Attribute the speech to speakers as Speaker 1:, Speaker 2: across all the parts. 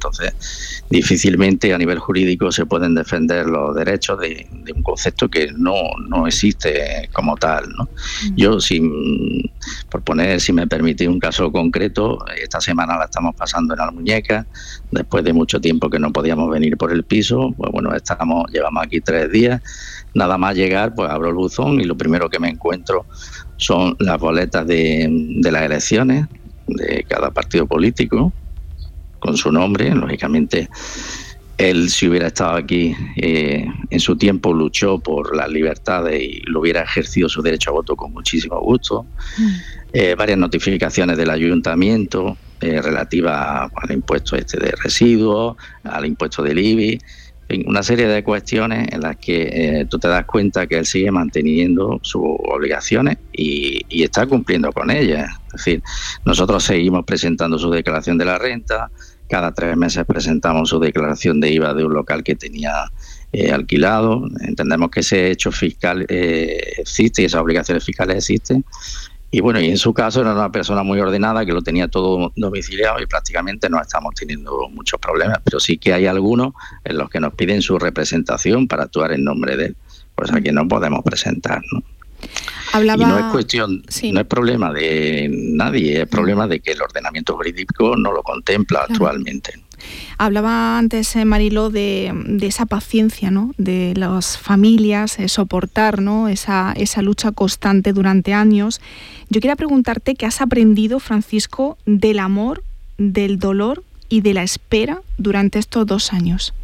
Speaker 1: Entonces, difícilmente a nivel jurídico se pueden defender los derechos de un concepto que no existe como tal, ¿no? Yo, si me permitís un caso concreto, esta semana la estamos pasando en Almuñécar, después de mucho tiempo que no podíamos venir por el piso, pues bueno, llevamos aquí 3 días, nada más llegar, pues abro el buzón y lo primero que me encuentro son las boletas de las elecciones de cada partido político, con su nombre. Lógicamente, él, si hubiera estado aquí en su tiempo, luchó por las libertades y lo hubiera ejercido su derecho a voto con muchísimo gusto. Varias notificaciones del ayuntamiento relativas al impuesto de residuos, al impuesto del IBI, en fin, una serie de cuestiones en las que tú te das cuenta que él sigue manteniendo sus obligaciones y está cumpliendo con ellas. Es decir, nosotros seguimos presentando su declaración de la renta, cada 3 meses presentamos su declaración de IVA de un local que tenía alquilado. Entendemos que ese hecho fiscal existe y esas obligaciones fiscales existen. Y bueno, y en su caso era una persona muy ordenada que lo tenía todo domiciliado y prácticamente no estamos teniendo muchos problemas, pero sí que hay algunos en los que nos piden su representación para actuar en nombre de él, por eso aquí no podemos presentar, ¿no? Y no es cuestión, no es problema de nadie, es problema de que el ordenamiento jurídico no lo contempla actualmente.
Speaker 2: Hablaba antes Mariló de esa paciencia, ¿no?, de las familias, soportar, ¿no?, esa lucha constante durante años. Yo quería preguntarte qué has aprendido, Francisco, del amor, del dolor y de la espera durante estos 2 años.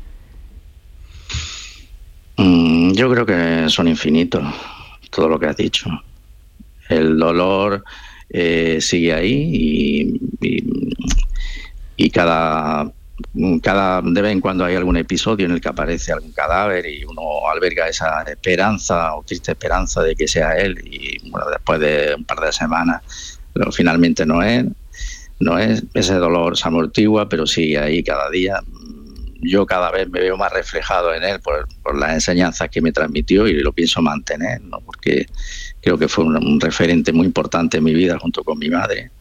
Speaker 1: Yo creo que son infinitos, todo lo que has dicho. El dolor sigue ahí y cada de vez en cuando hay algún episodio en el que aparece algún cadáver y uno alberga esa esperanza o triste esperanza de que sea él, y bueno, después de un par de semanas finalmente no es, ese dolor se amortigua, pero sigue ahí cada día. Yo cada vez me veo más reflejado en él por las enseñanzas que me transmitió y lo pienso mantener, ¿no?, porque creo que fue un referente muy importante en mi vida junto con mi madre.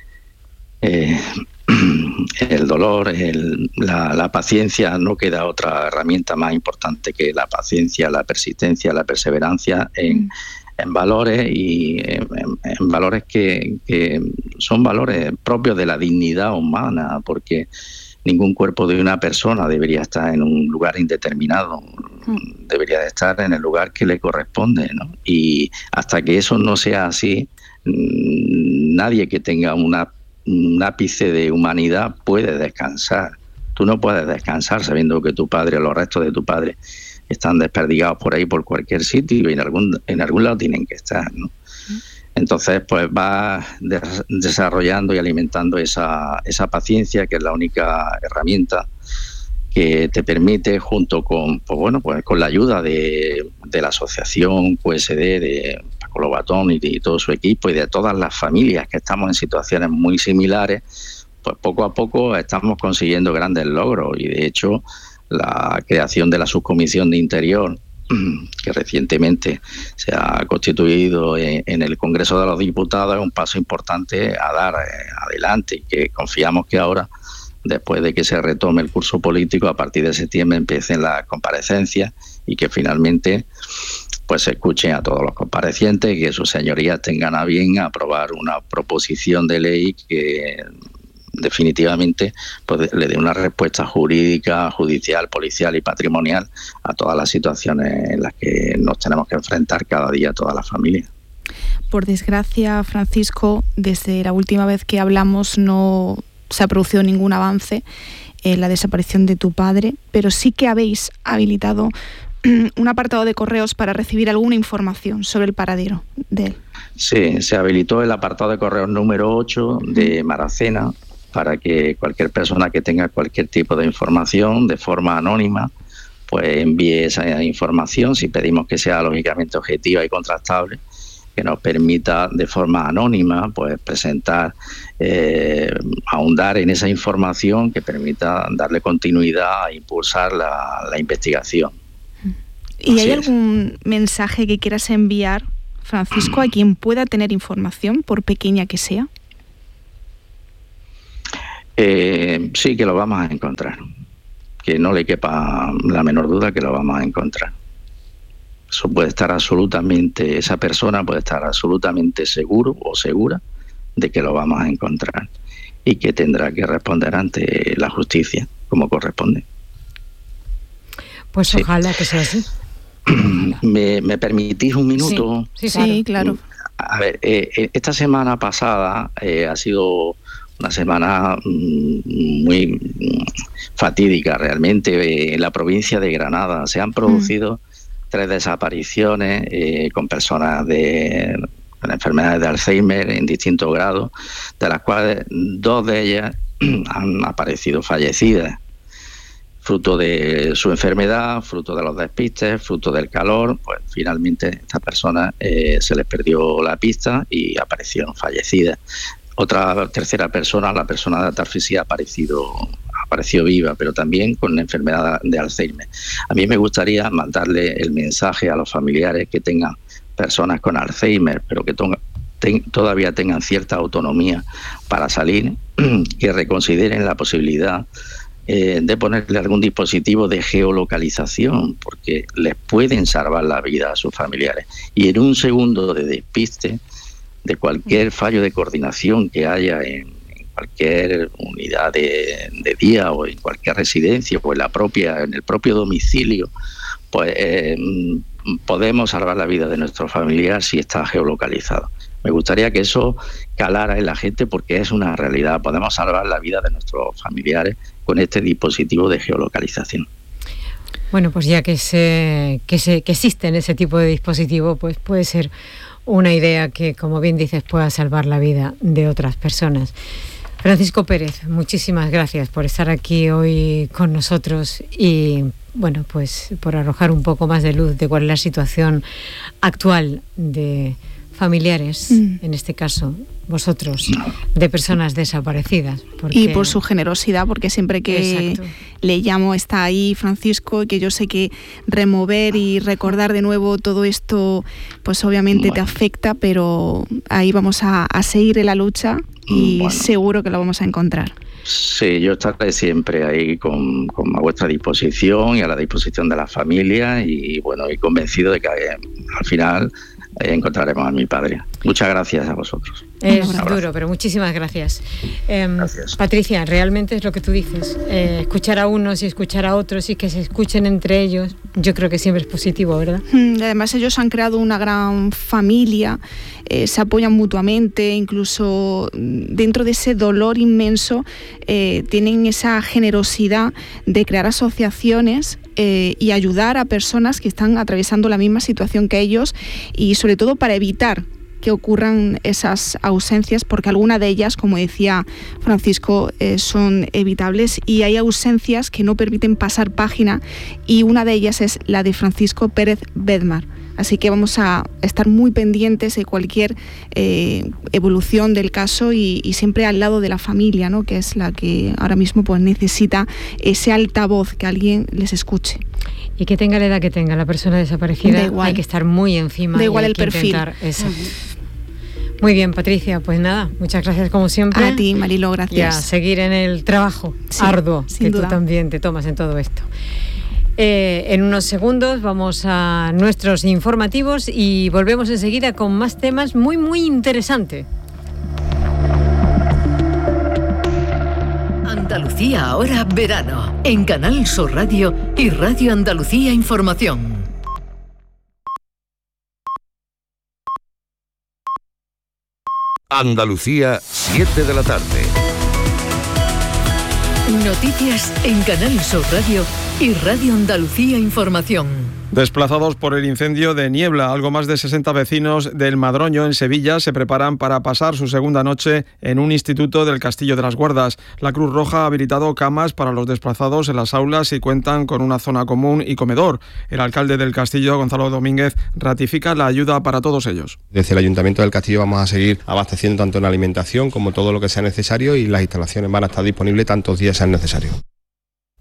Speaker 1: El dolor, la paciencia, no queda otra herramienta más importante que la paciencia, la persistencia, la perseverancia en valores y en valores que son valores propios de la dignidad humana, porque ningún cuerpo de una persona debería estar en un lugar indeterminado, debería de estar en el lugar que le corresponde, ¿no? Y hasta que eso no sea así, nadie que tenga un ápice de humanidad puede descansar. Tú no puedes descansar sabiendo que tu padre o los restos de tu padre están desperdigados por ahí, por cualquier sitio, y en algún lado tienen que estar, ¿no? Entonces, pues vas desarrollando y alimentando esa paciencia, que es la única herramienta que te permite, junto con, pues con la ayuda de la asociación QSD, de Paco Lobatón y todo su equipo, y de todas las familias que estamos en situaciones muy similares, pues poco a poco estamos consiguiendo grandes logros. Y de hecho, la creación de la subcomisión de Interior, que recientemente se ha constituido en el Congreso de los Diputados, es un paso importante a dar adelante, y que confiamos que ahora, después de que se retome el curso político, a partir de septiembre empiecen las comparecencias y que finalmente pues se escuchen a todos los comparecientes y que sus señorías tengan a bien aprobar una proposición de ley que definitivamente pues le dé una respuesta jurídica, judicial, policial y patrimonial a todas las situaciones en las que nos tenemos que enfrentar cada día todas las familias.
Speaker 2: Por desgracia, Francisco, desde la última vez que hablamos no se ha producido ningún avance en la desaparición de tu padre, pero sí que habéis habilitado un apartado de correos para recibir alguna información sobre el paradero de él.
Speaker 1: Sí, se habilitó el apartado de correos número 8 de Maracena, para que cualquier persona que tenga cualquier tipo de información de forma anónima pues envíe esa información, si pedimos que sea lógicamente objetiva y contrastable, que nos permita de forma anónima pues presentar, ahondar en esa información que permita darle continuidad e impulsar la investigación.
Speaker 2: ¿Y hay algún mensaje que quieras enviar, Francisco, a quien pueda tener información, por pequeña que sea?
Speaker 1: Sí, que lo vamos a encontrar. Que no le quepa la menor duda que lo vamos a encontrar. Eso puede estar absolutamente, esa persona puede estar absolutamente seguro o segura de que lo vamos a encontrar y que tendrá que responder ante la justicia como corresponde.
Speaker 3: Pues ojalá que sea así.
Speaker 1: ¿Me permitís un minuto?
Speaker 2: Sí, claro.
Speaker 1: A ver, esta semana pasada ha sido una semana muy fatídica realmente. En la provincia de Granada se han producido 3 desapariciones con personas con enfermedades de Alzheimer en distintos grados, de las cuales 2 de ellas han aparecido fallecidas, fruto de su enfermedad, fruto de los despistes, fruto del calor. Pues finalmente a estas personas se les perdió la pista y aparecieron fallecidas. Otra tercera persona, la persona de atarfisia, apareció viva, pero también con la enfermedad de Alzheimer. A mí me gustaría mandarle el mensaje a los familiares que tengan personas con Alzheimer, pero que todavía tengan cierta autonomía para salir, que reconsideren la posibilidad de ponerle algún dispositivo de geolocalización, porque les pueden salvar la vida a sus familiares. Y en un segundo de despiste, de cualquier fallo de coordinación que haya en cualquier unidad de día o en cualquier residencia o en el propio domicilio, pues podemos salvar la vida de nuestro familiar si está geolocalizado. Me gustaría que eso calara en la gente, porque es una realidad. Podemos salvar la vida de nuestros familiares con este dispositivo de geolocalización.
Speaker 3: Bueno, pues ya que existen ese tipo de dispositivo, pues puede ser una idea que, como bien dices, pueda salvar la vida de otras personas. Francisco Pérez, muchísimas gracias por estar aquí hoy con nosotros y, bueno, pues por arrojar un poco más de luz de cuál es la situación actual de familiares, en este caso vosotros, de personas desaparecidas.
Speaker 2: Y por su generosidad, porque siempre que le llamo está ahí Francisco, y que yo sé que remover y recordar de nuevo todo esto, pues obviamente te afecta, pero ahí vamos a seguir en la lucha y seguro que lo vamos a encontrar.
Speaker 1: Sí, yo estaré siempre ahí a vuestra disposición y a la disposición de la familia, y bueno, y convencido de que al final encontraremos a mi padre. Muchas gracias a vosotros.
Speaker 3: Es duro, pero muchísimas gracias.
Speaker 1: Gracias.
Speaker 3: Patricia, realmente es lo que tú dices. Escuchar a unos y escuchar a otros y que se escuchen entre ellos, yo creo que siempre es positivo, ¿verdad?
Speaker 2: Además, ellos han creado una gran familia, se apoyan mutuamente, incluso dentro de ese dolor inmenso, tienen esa generosidad de crear asociaciones y ayudar a personas que están atravesando la misma situación que ellos, y sobre todo para evitar que ocurran esas ausencias, porque algunas de ellas, como decía Francisco, son evitables, y hay ausencias que no permiten pasar página, y una de ellas es la de Francisco Pérez Bedmar. Así que vamos a estar muy pendientes de cualquier evolución del caso y siempre al lado de la familia, ¿no?, que es la que ahora mismo pues necesita ese altavoz, que alguien les escuche.
Speaker 3: Y que tenga la edad que tenga la persona desaparecida, hay que estar muy encima.
Speaker 2: Da igual el
Speaker 3: perfil. Muy bien, Patricia, pues nada, muchas gracias como siempre.
Speaker 2: A ti, Marilo, gracias.
Speaker 3: Y a seguir en el trabajo arduo que tú también te tomas en todo esto. En unos segundos vamos a nuestros informativos y volvemos enseguida con más temas muy, muy interesantes.
Speaker 4: Andalucía ahora verano, en Canal Sur Radio y Radio Andalucía Información.
Speaker 5: Andalucía, 7 de la tarde.
Speaker 4: Noticias en Canal Sur Radio y Radio Andalucía Información.
Speaker 6: Desplazados por el incendio de Niebla, algo más de 60 vecinos del Madroño, en Sevilla, se preparan para pasar su segunda noche en un instituto del Castillo de las Guardas. La Cruz Roja ha habilitado camas para los desplazados en las aulas y cuentan con una zona común y comedor. El alcalde del Castillo, Gonzalo Domínguez, ratifica la ayuda para todos ellos.
Speaker 7: Desde el Ayuntamiento del Castillo vamos a seguir abasteciendo tanto en alimentación como todo lo que sea necesario, y las instalaciones van a estar disponibles tantos días sean necesarios.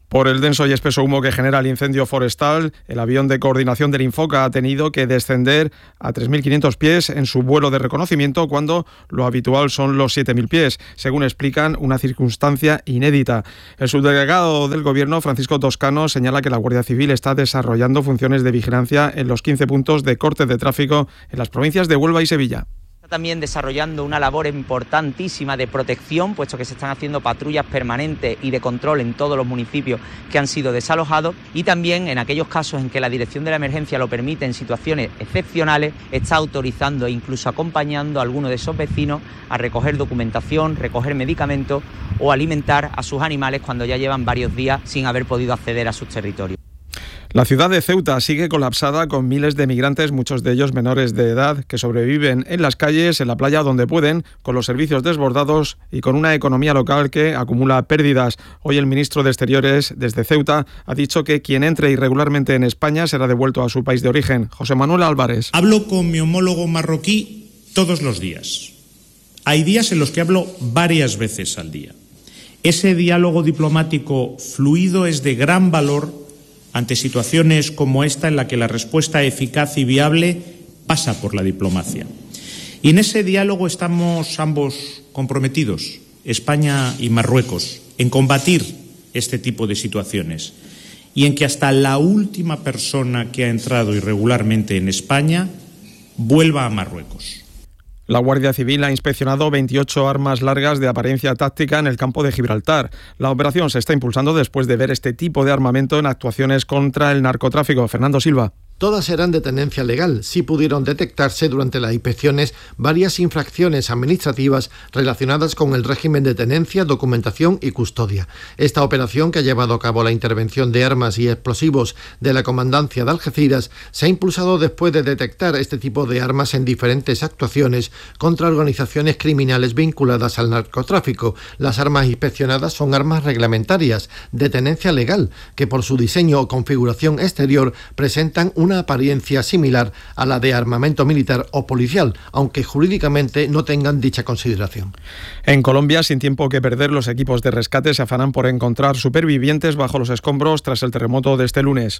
Speaker 6: Por el denso y espeso humo que genera el incendio forestal, el avión de coordinación del Infoca ha tenido que descender a 3.500 pies en su vuelo de reconocimiento cuando lo habitual son los 7.000 pies, según explican, una circunstancia inédita. El subdelegado del Gobierno, Francisco Toscano, señala que la Guardia Civil está desarrollando funciones de vigilancia en los 15 puntos de corte de tráfico en las provincias de Huelva y Sevilla.
Speaker 8: También desarrollando una labor importantísima de protección, puesto que se están haciendo patrullas permanentes y de control en todos los municipios que han sido desalojados, y también en aquellos casos en que la Dirección de la Emergencia lo permite en situaciones excepcionales, está autorizando e incluso acompañando a algunos de esos vecinos a recoger documentación, recoger medicamentos o alimentar a sus animales cuando ya llevan varios días sin haber podido acceder a sus territorios.
Speaker 6: La ciudad de Ceuta sigue colapsada con miles de migrantes, muchos de ellos menores de edad, que sobreviven en las calles, en la playa donde pueden, con los servicios desbordados y con una economía local que acumula pérdidas. Hoy el ministro de Exteriores desde Ceuta ha dicho que quien entre irregularmente en España será devuelto a su país de origen. José Manuel Álvarez.
Speaker 9: Hablo con mi homólogo marroquí todos los días. Hay días en los que hablo varias veces al día. Ese diálogo diplomático fluido es de gran valor ante situaciones como esta en la que la respuesta eficaz y viable pasa por la diplomacia. Y en ese diálogo estamos ambos comprometidos, España y Marruecos, en combatir este tipo de situaciones y en que hasta la última persona que ha entrado irregularmente en España vuelva a Marruecos.
Speaker 6: La Guardia Civil ha inspeccionado 28 armas largas de apariencia táctica en el campo de Gibraltar. La operación se está impulsando después de ver este tipo de armamento en actuaciones contra el narcotráfico. Fernando Silva.
Speaker 10: Todas eran de tenencia legal. Sí pudieron detectarse durante las inspecciones varias infracciones administrativas relacionadas con el régimen de tenencia, documentación y custodia. Esta operación, que ha llevado a cabo la intervención de armas y explosivos de la Comandancia de Algeciras, se ha impulsado después de detectar este tipo de armas en diferentes actuaciones contra organizaciones criminales vinculadas al narcotráfico. Las armas inspeccionadas son armas reglamentarias de tenencia legal, que por su diseño o configuración exterior presentan una apariencia similar a la de armamento militar o policial, aunque jurídicamente no tengan dicha consideración.
Speaker 6: En Colombia, sin tiempo que perder, los equipos de rescate se afanan por encontrar supervivientes bajo los escombros tras el terremoto de este lunes.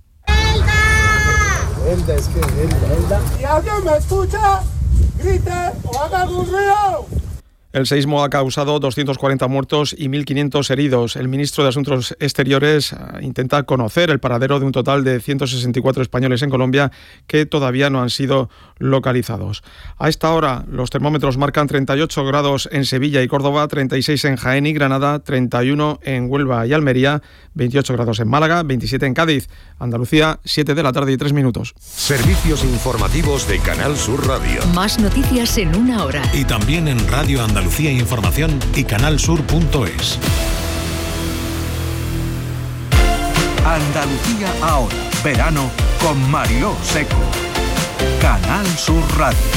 Speaker 11: Elda, es que Elda. Si alguien me escucha, grite o haga algún ruido.
Speaker 6: El seísmo ha causado 240 muertos y 1.500 heridos. El ministro de Asuntos Exteriores intenta conocer el paradero de un total de 164 españoles en Colombia que todavía no han sido localizados. A esta hora los termómetros marcan 38 grados en Sevilla y Córdoba, 36 en Jaén y Granada, 31 en Huelva y Almería, 28 grados en Málaga, 27 en Cádiz. Andalucía, 7 de la tarde y 3 minutos.
Speaker 5: Servicios informativos de Canal Sur Radio.
Speaker 4: Más noticias en una hora.
Speaker 12: Y también en Radio Andalucía Información y canalsur.es.
Speaker 13: Andalucía ahora, verano con Mariló Seco. Canal Sur Radio.